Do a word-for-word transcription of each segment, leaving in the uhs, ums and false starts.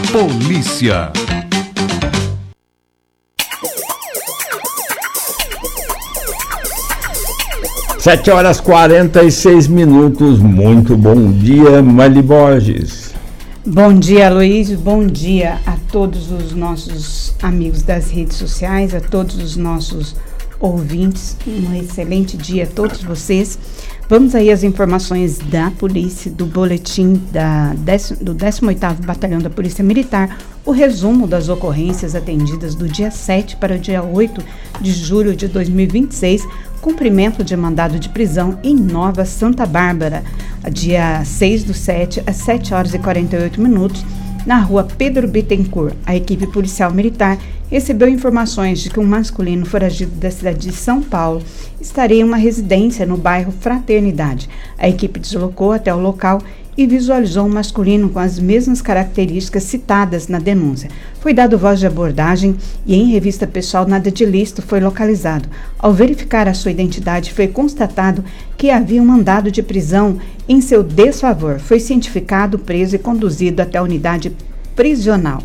Polícia. Sete horas quarenta e seis minutos. Muito bom dia, Mali Borges. Bom dia, Luiz. Bom dia a todos os nossos amigos das redes sociais, a todos os nossos ouvintes. Um excelente dia a todos vocês. Vamos aí às informações da polícia, do boletim da décimo, do décimo oitavo Batalhão da Polícia Militar, o resumo das ocorrências atendidas do dia sete para o dia oito de julho de dois mil e vinte e seis, cumprimento de mandado de prisão em Nova Santa Bárbara, dia seis do sete, às sete horas e quarenta e oito minutos, na rua Pedro Bittencourt. A equipe policial militar recebeu informações de que um masculino foragido da cidade de São Paulo estaria em uma residência no bairro Fraternidade. A equipe deslocou até o local e visualizou um masculino com as mesmas características citadas na denúncia. Foi dado voz de abordagem e em revista pessoal nada de ilícito foi localizado. Ao verificar a sua identidade, foi constatado que havia um mandado de prisão em seu desfavor. Foi cientificado, preso e conduzido até a unidade prisional.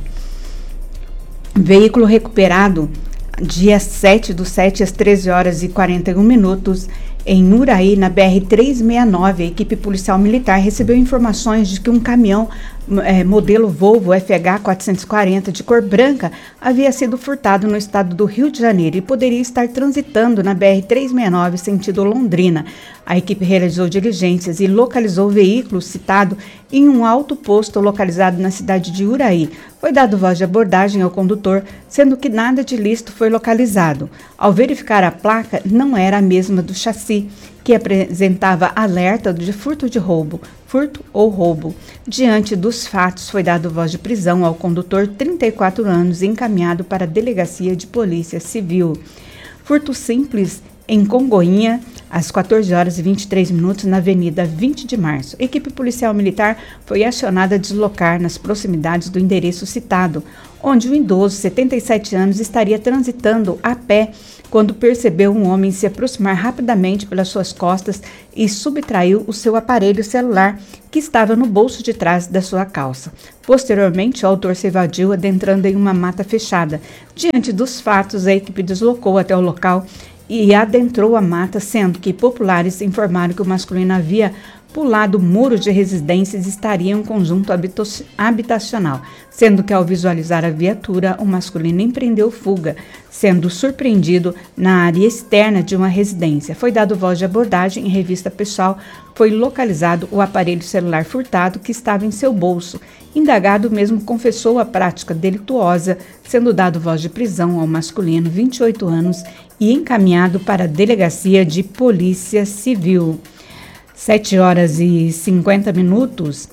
Veículo recuperado dia sete do sete às treze horas e quarenta e um minutos em Uraí, na B R trezentos e sessenta e nove. A equipe policial militar recebeu informações de que um caminhão é, modelo Volvo F H quatrocentos e quarenta de cor branca havia sido furtado no estado do Rio de Janeiro e poderia estar transitando na B R trezentos e sessenta e nove sentido Londrina. A equipe realizou diligências e localizou o veículo citado em um alto posto localizado na cidade de Uraí. Foi dado voz de abordagem ao condutor, sendo que nada de ilícito foi localizado. Ao verificar a placa, não era a mesma do chassi, que apresentava alerta de furto de roubo, furto ou roubo. Diante dos fatos, foi dado voz de prisão ao condutor, trinta e quatro anos, encaminhado para a Delegacia de Polícia Civil. Furto simples em Congonha, às quatorze horas e vinte e três minutos, na Avenida vinte de março. A equipe policial militar foi acionada a deslocar nas proximidades do endereço citado, onde um idoso, setenta e sete anos, estaria transitando a pé quando percebeu um homem se aproximar rapidamente pelas suas costas e subtraiu o seu aparelho celular, que estava no bolso de trás da sua calça. Posteriormente, o autor se evadiu adentrando em uma mata fechada. Diante dos fatos, a equipe deslocou até o local e adentrou a mata, sendo que populares informaram que o masculino havia pulado o muro de residências e estaria em um conjunto habitacional, sendo que ao visualizar a viatura, o masculino empreendeu fuga, sendo surpreendido na área externa de uma residência. Foi dado voz de abordagem em revista pessoal, foi localizado o aparelho celular furtado que estava em seu bolso. Indagado mesmo confessou a prática delituosa, sendo dado voz de prisão ao masculino, vinte e oito anos, e encaminhado para a Delegacia de Polícia Civil. Sete horas e cinquenta minutos.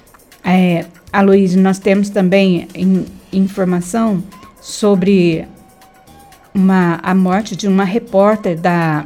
É, Aloysio, nós temos também in, informação sobre uma, a morte de uma repórter da,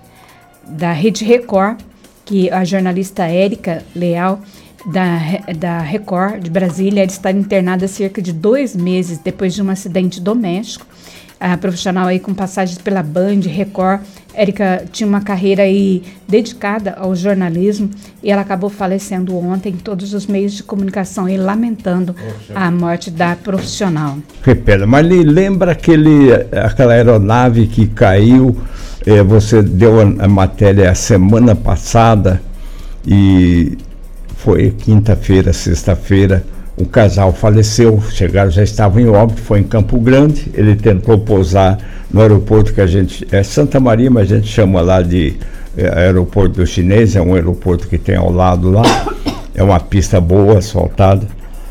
da Rede Record, que a jornalista Érica Leal, da, da Record de Brasília, ela está internada há cerca de dois meses depois de um acidente doméstico. A profissional aí com passagens pela Band, Record, Érica tinha uma carreira aí dedicada ao jornalismo e ela acabou falecendo ontem em todos os meios de comunicação e lamentando Poxa. a morte da profissional. Repela, mas lembra aquele, aquela aeronave que caiu, eh, você deu a, a matéria a semana passada e foi quinta-feira, sexta-feira, o casal faleceu, chegaram, já estavam em óbito, foi em Campo Grande, ele tentou pousar no aeroporto que a gente, é Santa Maria, mas a gente chama lá de é, aeroporto do chinês, é um aeroporto que tem ao lado lá, é uma pista boa, asfaltada.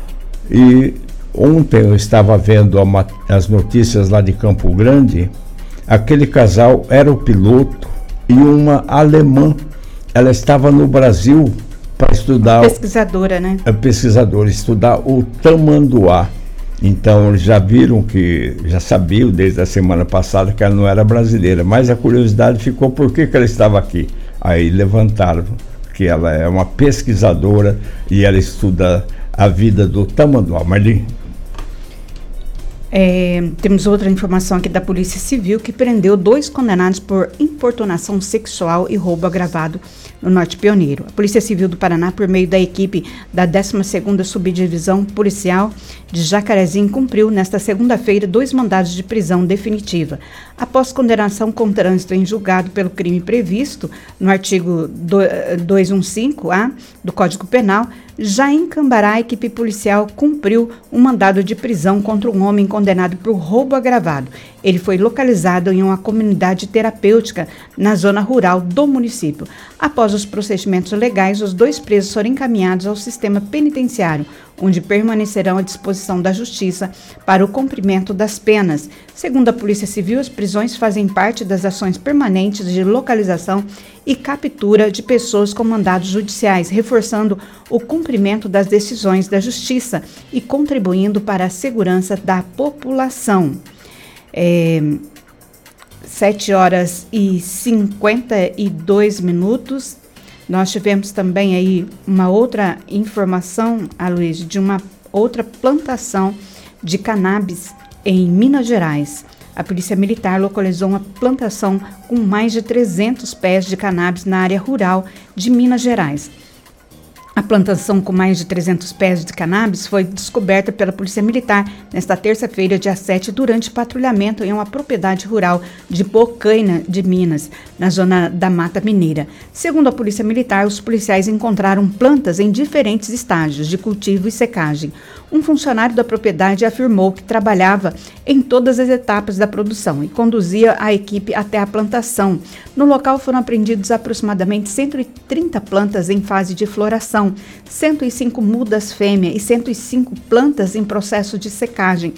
E ontem eu estava vendo a, as notícias lá de Campo Grande, aquele casal era o piloto e uma alemã, ela estava no Brasil para estudar... Pesquisadora, né? A pesquisadora, estudar o tamanduá. Então, eles já viram que, já sabiam desde a semana passada que ela não era brasileira, mas a curiosidade ficou por que que ela estava aqui. Aí levantaram que ela é uma pesquisadora e ela estuda a vida do tamanduá. Marli? É, temos outra informação aqui da Polícia Civil, que prendeu dois condenados por importunação sexual e roubo agravado no Norte Pioneiro. A Polícia Civil do Paraná, por meio da equipe da décima segunda Subdivisão Policial de Jacarezinho, cumpriu nesta segunda-feira dois mandados de prisão definitiva. Após condenação com trânsito em julgado pelo crime previsto no artigo duzentos e quinze-A do Código Penal, já em Cambará, a equipe policial cumpriu um mandado de prisão contra um homem condenado por roubo agravado. Ele foi localizado em uma comunidade terapêutica na zona rural do município. Após os procedimentos legais, os dois presos foram encaminhados ao sistema penitenciário, onde permanecerão à disposição da Justiça para o cumprimento das penas. Segundo a Polícia Civil, as prisões fazem parte das ações permanentes de localização e captura de pessoas com mandados judiciais, reforçando o cumprimento das decisões da Justiça e contribuindo para a segurança da população. É, sete horas e cinquenta e dois minutos. Nós tivemos também aí uma outra informação, Aloysio, de uma outra plantação de cannabis em Minas Gerais. A Polícia Militar localizou uma plantação com mais de trezentos pés de cannabis na área rural de Minas Gerais. A plantação com mais de trezentos pés de cannabis foi descoberta pela Polícia Militar nesta terça-feira, dia sete, durante patrulhamento em uma propriedade rural de Bocaina de Minas, na zona da Mata Mineira. Segundo a Polícia Militar, os policiais encontraram plantas em diferentes estágios de cultivo e secagem. Um funcionário da propriedade afirmou que trabalhava em todas as etapas da produção e conduzia a equipe até a plantação. No local foram apreendidos aproximadamente cento e trinta plantas em fase de floração, cento e cinco mudas fêmea e cento e cinco plantas em processo de secagem,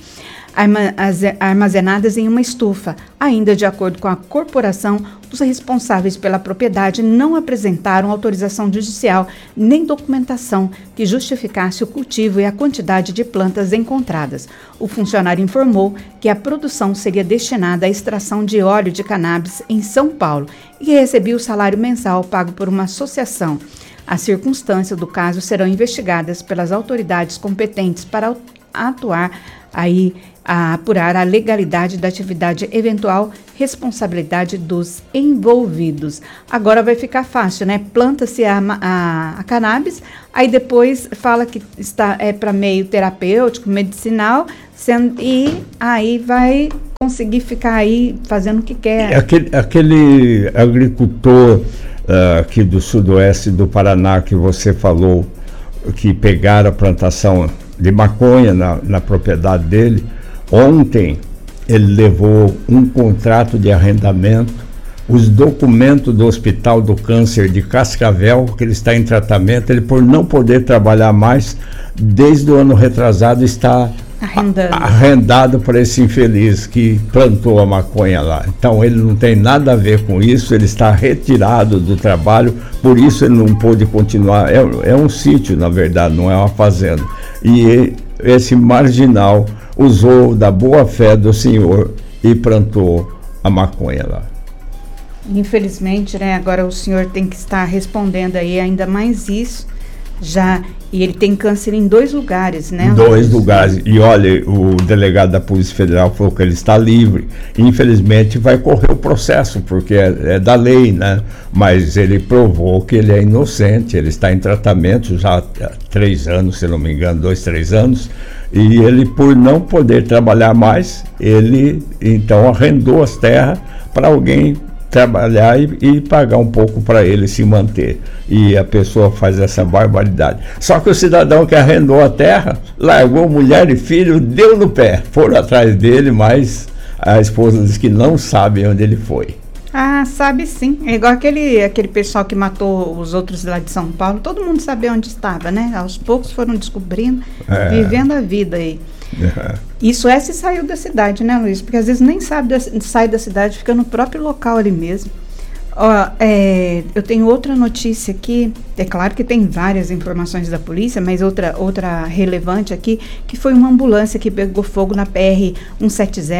armazenadas em uma estufa. Ainda de acordo com a corporação, os responsáveis pela propriedade não apresentaram autorização judicial nem documentação que justificasse o cultivo e a quantidade de plantas encontradas. O funcionário informou que a produção seria destinada à extração de óleo de cannabis em São Paulo e recebia o salário mensal pago por uma associação. As circunstâncias do caso serão investigadas pelas autoridades competentes para atuar aí a apurar a legalidade da atividade, eventual responsabilidade dos envolvidos. Agora vai ficar fácil, né? Planta-se a, a, a cannabis, aí depois fala que está é para meio terapêutico, medicinal, sendo, e aí vai conseguir ficar aí fazendo o que quer. Aquele, aquele agricultor uh, aqui do sudoeste do Paraná que você falou, que pegaram a plantação de maconha na, na propriedade dele, ontem ele levou um contrato de arrendamento, os documentos do Hospital do Câncer de Cascavel, que ele está em tratamento. Ele, por não poder trabalhar mais, desde o ano retrasado está arrendando, arrendado para esse infeliz que plantou a maconha lá. Então ele não tem nada a ver com isso, ele está retirado do trabalho, por isso ele não pôde continuar. É, é um sítio, na verdade, não é uma fazenda. E esse marginal usou da boa fé do senhor e plantou a maconha lá. Infelizmente, né, agora o senhor tem que estar respondendo aí ainda mais isso, já, e ele tem câncer em dois lugares, né? Dois lugares, e olha, o delegado da Polícia Federal falou que ele está livre. Infelizmente vai correr o processo, porque é, é da lei, né? Mas ele provou que ele é inocente, ele está em tratamento já há três anos, se não me engano, dois, três anos, e ele, por não poder trabalhar mais, ele então arrendou as terras para alguém trabalhar e, e pagar um pouco para ele se manter. E a pessoa faz essa barbaridade. Só que o cidadão que arrendou a terra, largou mulher e filho, deu no pé. Foram atrás dele, mas a esposa diz que não sabe onde ele foi. Ah, sabe sim. É igual aquele, aquele pessoal que matou os outros lá de São Paulo. Todo mundo sabia onde estava, né? Aos poucos foram descobrindo, é. vivendo a vida aí. Uhum. Isso é se saiu da cidade, né, Luiz? Porque às vezes nem sabe da, sai da cidade, fica no próprio local ali mesmo. Ó, é, eu tenho outra notícia aqui. É claro que tem várias informações da polícia, mas outra, outra relevante aqui, que foi uma ambulância que pegou fogo na P R cento e setenta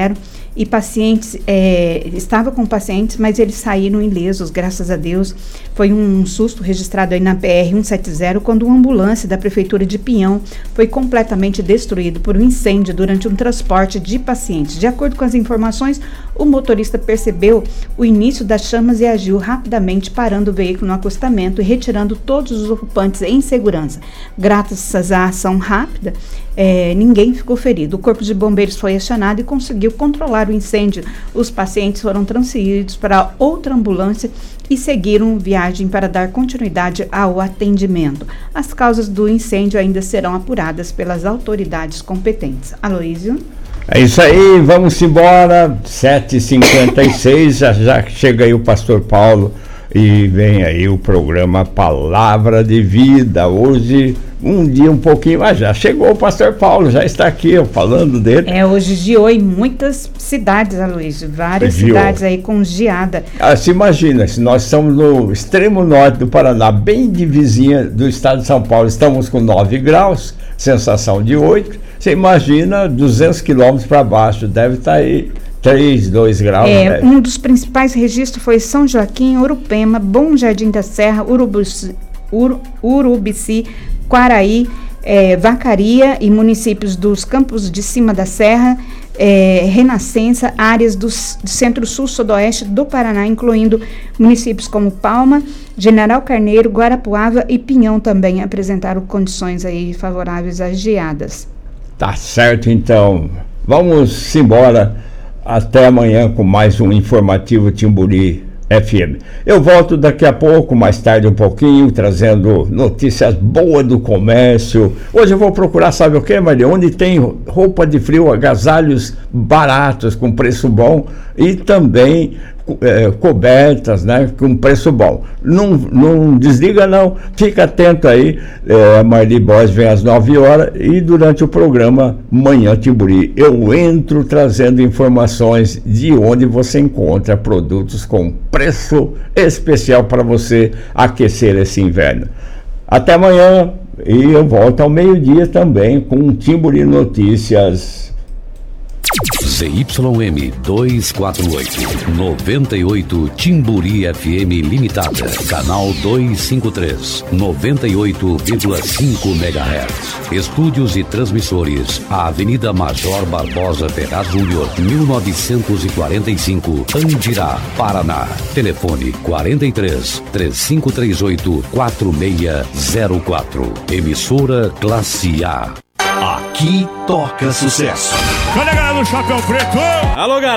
e pacientes, é, estava com pacientes, mas eles saíram ilesos, graças a Deus. Foi um susto registrado aí na P R cento e setenta, quando uma ambulância da Prefeitura de Pinhão foi completamente destruída por um incêndio durante um transporte de pacientes. De acordo com as informações, o motorista percebeu o início das chamas e agiu rapidamente, parando o veículo no acostamento e retirando todos os ocupantes em segurança. Graças à ação rápida, é, ninguém ficou ferido. O Corpo de Bombeiros foi acionado e conseguiu controlar o incêndio. Os pacientes foram transferidos para outra ambulância e seguiram viagem para dar continuidade ao atendimento. As causas do incêndio ainda serão apuradas pelas autoridades competentes. Aloísio? É isso aí, vamos embora, sete e cinquenta e seis, já, já chega aí o pastor Paulo e vem aí o programa Palavra de Vida. Hoje, um dia um pouquinho, mas já chegou o pastor Paulo, já está aqui, ó, falando dele. É, hoje giou em muitas cidades, Aloísio, várias Giou. cidades aí com geada. Ah, se imagina, se nós estamos no extremo norte do Paraná, bem de vizinha do estado de São Paulo, estamos com nove graus, sensação de oito, você imagina duzentos quilômetros para baixo, deve estar aí três, dois graus. É, um dos principais registros foi São Joaquim, Urupema, Bom Jardim da Serra, Urubici, Ur, Urubici Quaraí, é, Vacaria e municípios dos Campos de Cima da Serra, é, Renascença, áreas do, do centro-sul, sudoeste do Paraná, incluindo municípios como Palma, General Carneiro, Guarapuava e Pinhão também apresentaram condições aí favoráveis às geadas. Tá certo, então. Vamos embora. Até amanhã com mais um informativo Timburi F M. Eu volto daqui a pouco, mais tarde um pouquinho, trazendo notícias boas do comércio. Hoje eu vou procurar, sabe o que, Maria? Onde tem roupa de frio, agasalhos baratos, com preço bom, e também é, cobertas, né, com preço bom. Não, não desliga não, fica atento aí. É, a Marli Borges vem às nove horas e durante o programa Manhã Timburi eu entro trazendo informações de onde você encontra produtos com preço especial para você aquecer esse inverno. Até amanhã e eu volto ao meio-dia também com Timburi Notícias. Z Y M duzentos e quarenta e oito, noventa e oito Timburi F M Limitada, canal duzentos e cinquenta e três, noventa e oito vírgula cinco megahertz. Estúdios e transmissores, a Avenida Major Barbosa Ferraz Júnior, mil novecentos e quarenta e cinco, Andirá, Paraná. Telefone quarenta e três, três cinco três oito, quatro seis zero quatro. Emissora Classe A. Aqui toca sucesso. Cadê a galera do Chapéu Preto? Alô, galera.